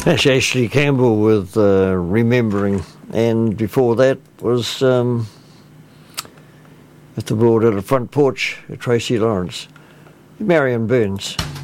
That's Ashley Campbell with Remembering, and before that was at the board at the front porch, Tracy Lawrence, Marion Burns.